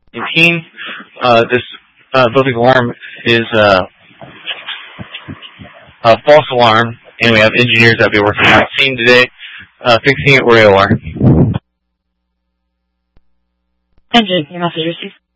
19. This building alarm is a false alarm, and we have engineers that will be working on the scene today, fixing it where they are. Engine, your message received.